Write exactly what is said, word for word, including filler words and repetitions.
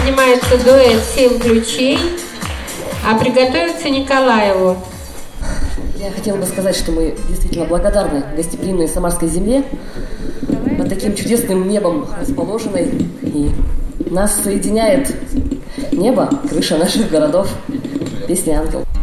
поднимается дуэт «Семь ключей», а приготовиться Николаеву. Я хотела бы сказать, что мы действительно благодарны гостеприимной Самарской земле, под таким чудесным небом расположенной, и нас соединяет небо, крыша наших городов. Песня «Ангел».